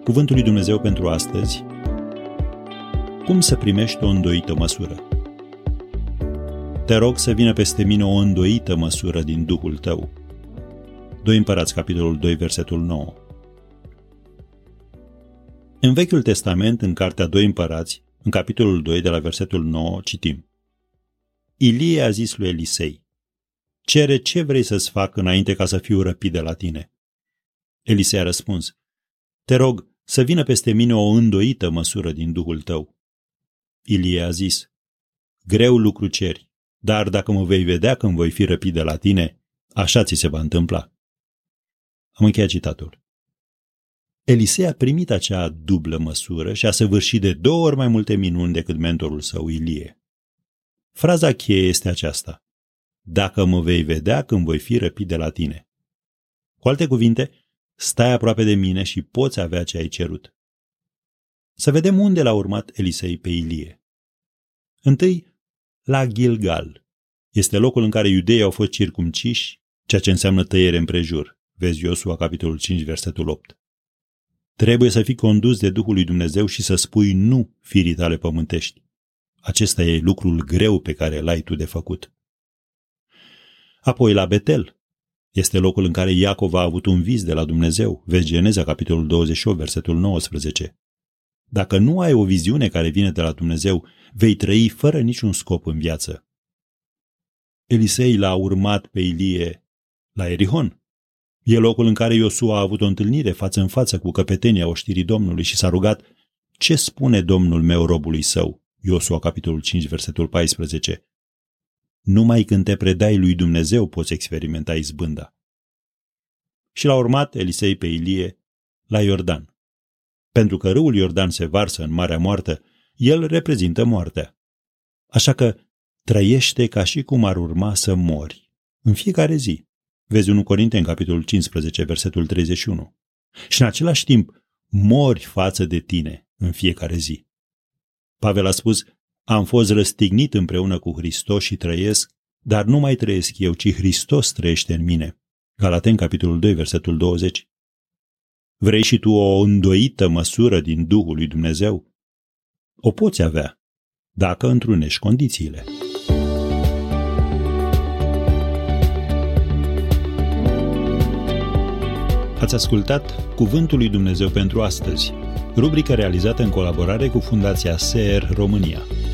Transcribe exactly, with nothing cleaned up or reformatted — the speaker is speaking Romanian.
Cuvântul lui Dumnezeu pentru astăzi: cum să primești o îndoită măsură? Te rog să vină peste mine o îndoită măsură din Duhul tău. doi Împărați, capitolul doi, versetul nouă. În Vechiul Testament, în cartea doi Împărați, în capitolul doi, de la versetul nouă, citim: Ilie a zis lui Elisei: cere ce vrei să-ți fac înainte ca să fiu răpit de la tine. Elisei a răspuns: te rog să vină peste mine o îndoită măsură din Duhul tău. Ilie a zis: greu lucru ceri, dar dacă mă vei vedea când voi fi răpit de la tine, așa ți se va întâmpla. Am încheiat citatul. Elisei a primit acea dublă măsură și a săvârșit de două ori mai multe minuni decât mentorul său Ilie. Fraza cheie este aceasta: dacă mă vei vedea când voi fi răpit de la tine. Cu alte cuvinte, stai aproape de mine și poți avea ce ai cerut. Să vedem unde l-a urmat Elisei pe Ilie. Întâi, la Gilgal. Este locul în care iudeii au fost circumciși, ceea ce înseamnă tăiere împrejur. Vezi Iosua, capitolul cinci, versetul opt. Trebuie să fii condus de Duhul lui Dumnezeu și să spui nu firii tale pământești. Acesta e lucrul greu pe care l-ai tu de făcut. Apoi la Betel. Este locul în care Iacov a avut un vis de la Dumnezeu. Vezi Geneza, capitolul douăzeci și opt, versetul nouăsprezece. Dacă nu ai o viziune care vine de la Dumnezeu, vei trăi fără niciun scop în viață. Elisei l-a urmat pe Ilie la Erihon. E locul în care Iosua a avut o întâlnire față în față cu căpetenia oștirii Domnului și s-a rugat: ce spune Domnul meu robului său? Iosua, capitolul cinci, versetul paisprezece. Numai când te predai lui Dumnezeu poți experimenta izbânda. Și l-a urmat Elisei pe Ilie la Iordan. Pentru că râul Iordan se varsă în Marea Moartă, el reprezintă moartea. Așa că trăiește ca și cum ar urma să mori în fiecare zi. Vezi unu Corinteni, capitolul cincisprezece, versetul treizeci și unu. Și în același timp mori față de tine în fiecare zi. Pavel a spus: am fost răstignit împreună cu Hristos și trăiesc, dar nu mai trăiesc eu, ci Hristos trăiește în mine. Galateni, capitolul doi, versetul douăzeci. Vrei și tu o îndoită măsură din Duhul lui Dumnezeu? O poți avea, dacă întrunești condițiile. Ați ascultat Cuvântul lui Dumnezeu pentru astăzi, rubrică realizată în colaborare cu Fundația S E R România.